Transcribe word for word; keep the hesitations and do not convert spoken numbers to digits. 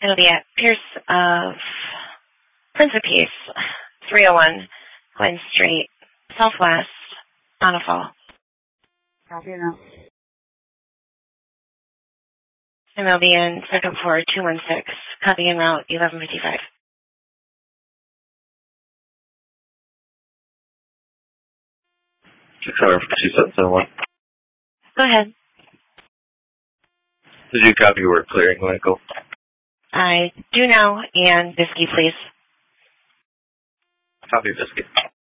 It'll be at Pierce of Prince of Peace, three oh one Glen Street, Southwest, Montefiore. Copy now. And they'll be in second floor two one six, copy en route eleven fifty-five. Sorry for two seven seven one. Go ahead. Did you copy where clearing, Michael? I do now, and Biscuit, please. Copy, Biscuit.